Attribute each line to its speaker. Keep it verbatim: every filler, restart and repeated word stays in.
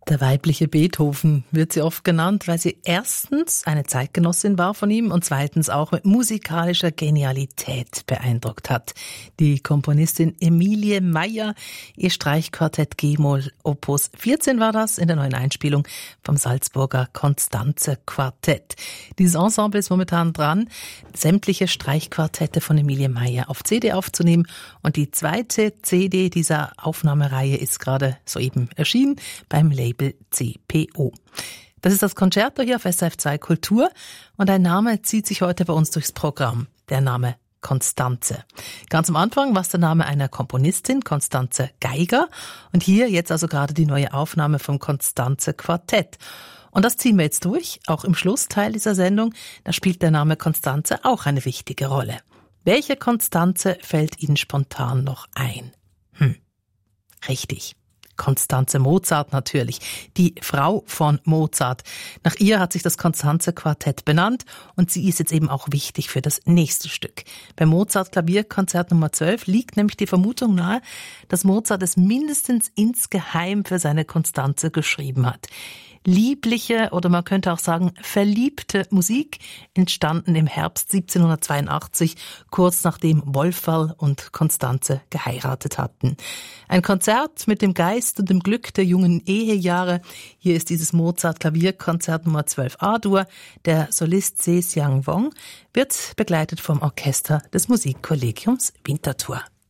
Speaker 1: Der weibliche Beethoven wird sie oft genannt, weil sie erstens eine Zeitgenossin war von ihm und zweitens auch mit musikalischer Genialität beeindruckt hat. Die Komponistin Emilie Meyer, ihr Streichquartett G-Moll Opus vierzehn war das in der neuen Einspielung vom Salzburger Constanze Quartett. Dieses Ensemble ist momentan dran, sämtliche Streichquartette von Emilie Meyer auf C D aufzunehmen und die zweite C D dieser Aufnahmereihe ist gerade soeben erschienen beim Label C P O. Das ist das Concerto hier auf S R F zwei Kultur und ein Name zieht sich heute bei uns durchs Programm. Der Name Constanze. Ganz am Anfang war es der Name einer Komponistin, Constanze Geiger. Und hier jetzt also gerade die neue Aufnahme vom Constanze Quartett. Und das ziehen wir jetzt durch, auch im Schlussteil dieser Sendung. Da spielt der Name Constanze auch eine wichtige Rolle. Welche Constanze fällt Ihnen spontan noch ein? Hm, richtig. Constanze Mozart natürlich, die Frau von Mozart. Nach ihr hat sich das Constanze Quartett benannt und sie ist jetzt eben auch wichtig für das nächste Stück. Beim Mozart Klavierkonzert Nummer zwölf liegt nämlich die Vermutung nahe, dass Mozart es mindestens insgeheim für seine Constanze geschrieben hat. Liebliche oder man könnte auch sagen verliebte Musik, entstanden im Herbst siebzehnhundertzweiundachtzig, kurz nachdem Wolferl und Constanze geheiratet hatten. Ein Konzert mit dem Geist und dem Glück der jungen Ehejahre. Hier ist dieses Mozart-Klavierkonzert Nummer zwölf A-Dur. Der Solist Se Xiang Wong wird begleitet vom Orchester des Musikkollegiums Winterthur.